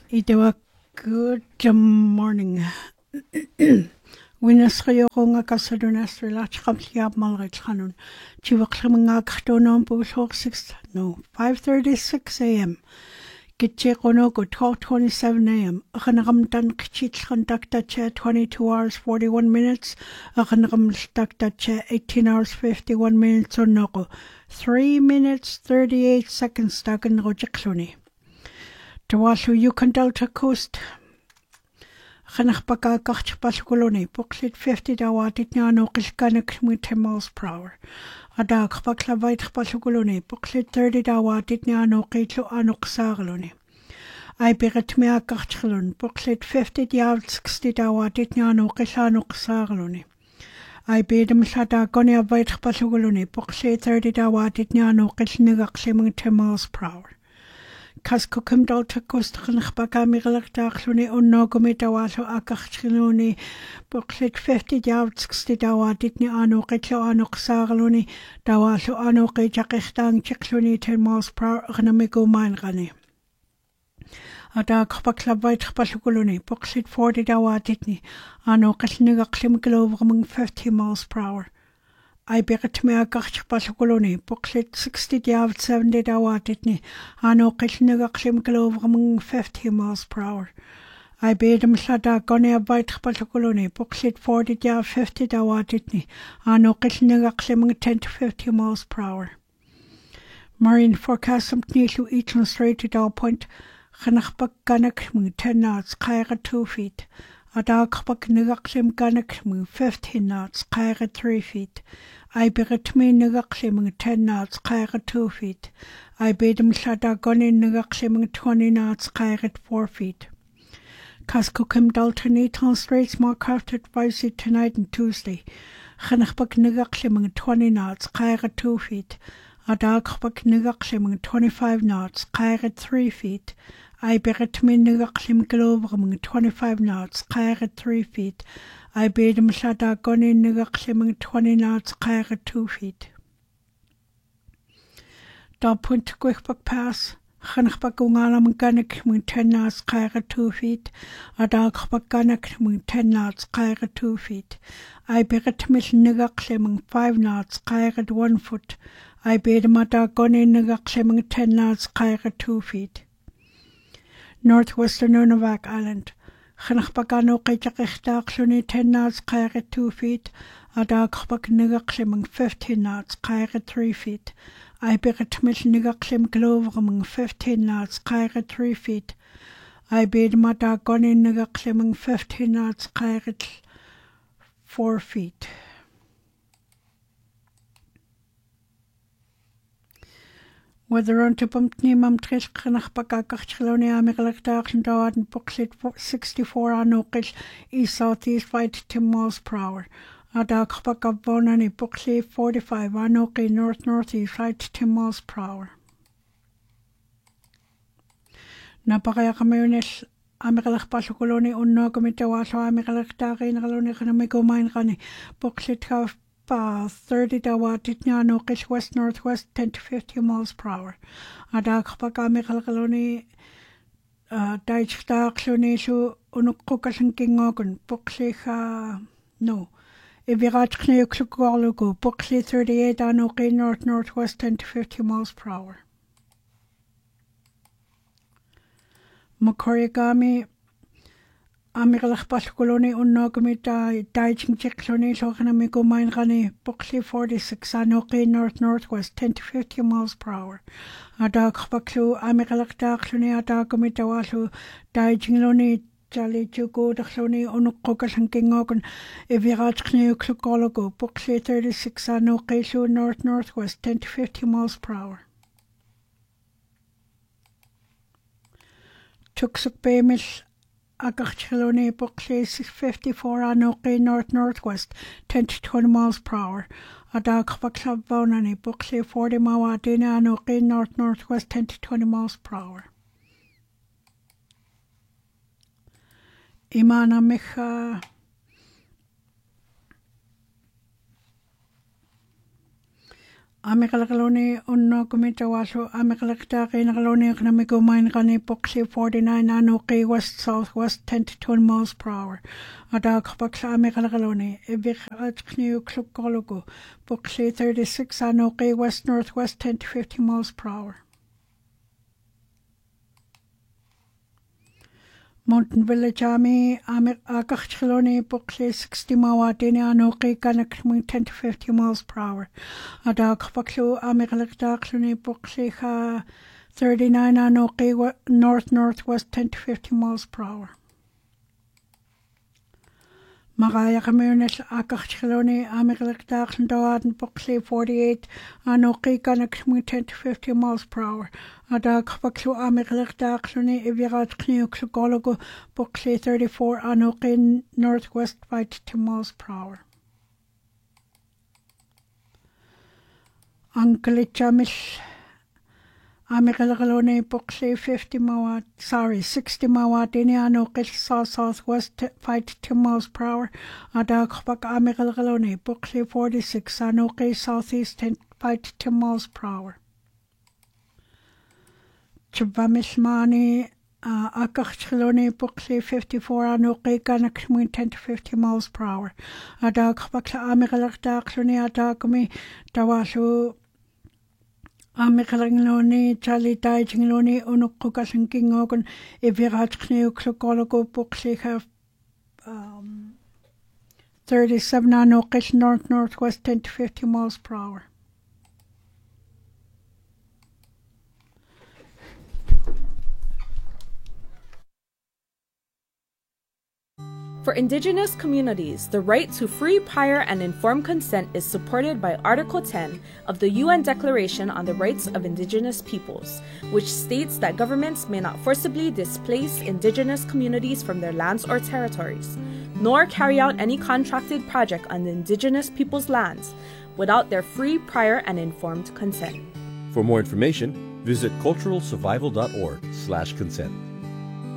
Itewa good morning. Winasrioronga kasadunastri lachkamliab malritranun. Chivakliminga kartonon bushok 5:36 a.m. Kitchekonogo 12:27 a.m. Akanramdan kichitran daktache 22 hours 41 minutes. Akanram daktache 18 hours 51 minutes onogo. 3 minutes 38 seconds dagan rojakluni. Tawashu Yukon Delta Coast. Khanakpaka Kachpalkuloni, Booklet 50 dawatit Nano Kishkanak with 10 miles per hour. Ada Kpakla Vait Palkuloni, Booklet 30 dawatit Nano Kicho Anok Sarloni. I begat mea Kachlon, Booklet 50 yav 60 dawatit Nano Kishanok Sarloni. I bid him Shada Gonia Vait Palkuloni, Booklet 30 dawatit Nano Kishnigak 10 miles per hour. Kaskokum Delta Coast Khanakpaka Miralaktakluni Unogumi Dawato Akachluni Booklet 50 yav 60 dawatit Ano Kicho Anok Sarloni Dawato Ano Kijakistang Chikluni 10 miles per hour Ranamigo Mainrani. Ada Kpakla Vait Palkuluni Booklet 40 dawatitni Ano Kishnigaklim Glover 50 miles per hour. I begat mea Kachpalkuloni, Booklet 60 yav 70 dawatitni, Ano Kishnigaklim Glover 50 miles per hour. I bade him Shada Gonia Vait Palkuloni, Booklet 40 yav 50 dawatitni, Ano Kishnigaklim 10 to 50 miles per hour. Marine forecast some Nishu Eastern Strait to Dow Point, Khanakpak Ganakmu 10 knots, Kaira 2 feet. Ada Kpak Nigaklim Ganakmu 15 knots, Kaira 3 feet. I begatme Nigaklim 10 knots, Kaira 2 feet. I bade him Shada Goni Nigaklim 20 knots, Kaira 4 feet. Kaskokim Dalton Eton Straits more craft advisory tonight and Tuesday. Khanakpak Nigaklim 20 knots, Kaira 2 feet. Ada Kpak Nigaklim 25 knots, Kaira 3 feet. I begatme Nigaklim Glover 25 knots, Kaira 3 feet. I bade him Shada Goni Nigaklim 20 knots, Kaira 2 feet. Da Point Quickbuck Pass, Khanakpak Ungalam Ganak 10 knots, Kaira 2 feet. Ada Kpak Ganak 10 knots, Kaira 2 feet. I begatme Nigaklim 5 knots, Kaira 1 foot. I bade him Ada Goni Nigaklim 10 knots, Kaira 2 feet. Northwestern Nunavak Island. Khanakpakano Kichakishtakluni 10 knots, Kaira 2 feet. Ada Kpak Nigaklim 15 knots, Kaira 3 feet. I begatmil Nigaklim Glover 15 knots, Kaira 3 feet. I bade Mada Goni Nigaklim 15 knots, Kaira 4 feet. Whether on to Pumpney Mamtrish Khanakpaka Kachloni Amiralaktaklin Dawadan Booklet 64 Anokish East Southeast 10 miles per hour. Ada Kpaka Bonani Booklet 45 Anoki North Northeast 10 miles per hour. Napakaya Kamunish Amiralak Pashukuloni Unogamitawaso Amiralaktarin Raloni Kanamigo Mainrani Booklet 30 dawatit Nano Kish West Northwest 10 to 50 miles per hour. Ada Kpaka Miralkaloni Daichtakshonishu Unukukasankingogun Booklet no. Iviratchne Klukwalugu Booklet 38 Anoki Northwest 10 to 50 miles per hour. Makorigami Amiralak Paskuloni Unogamita Daiching Chikloni Shokanamigo Mainrani Booklet 46 Anoki Northwest 10 to 50 miles per hour. Ada Kpaklu Amiralak Dakluni Adagamita Wasu Daiching Loni Jali Jugo Dakloni Unukokasankingogan Iviratchne Klukologo Booklet 36 Anoki Northwest 10 to 50 miles per hour. Tuksuk Beamish Agacheloni Booklet 54 Anoki Northwest 10 to 20 miles per hour. Ada Kpakla Bonani Booklet 40 Mawadina Anoki Northwest 10 to 20 miles per hour. Imana Micha Amikalakaloni unno kumitawasu amikalaktaki nakaloni economico mine kani poxi 49 anoki west southwest 10 to 20 miles per hour. Ada kapaksa amikalakaloni ebik atkniu klukologo poxi 36 anoki west northwest 10 to 50 miles per hour. Mountain Village Army Akachiloni Buxley 60 Mawatini Anoki Kanakmi 10 to 50 miles per hour. Adak Paklu Amikalakdaksluni Buxley 39 Anoki northwest 10 to 50 miles per hour. Magaya Communis Akachiloni Amikalakdakslandoadan Buxley 48 Anoki Kanakmi 10 to 50 miles per hour. Ada kapaklu amikalakdaksuni evirat kniuksugologo Buxley 34 Anoki northwest 5 to 2 miles per hour. Ankalichamil amikalakaloni Buxley 60 Mawatini Anoki southwest 5 to 2 miles per hour. Ada kapak amikalakaloni Buxley 46 Anoki southeast 5 to 2 miles per hour. Chabamismani Akachiloni Buxley 54 Anoki Kanakmi 10 to 50 miles per hour. Ada kapakla amikalakdaksuni adakami tawasu amikalangiloni Charlie Dajingloni unukukasankingogan eviratskniuksukologo Buxley 37 Anoki northwest 10 to 50 miles per hour. For Indigenous communities, the right to free, prior, and informed consent is supported by Article 10 of the UN Declaration on the Rights of Indigenous Peoples, which states that governments may not forcibly displace Indigenous communities from their lands or territories, nor carry out any contracted project on the Indigenous peoples' lands without their free, prior, and informed consent. For more information, visit culturalsurvival.org/consent.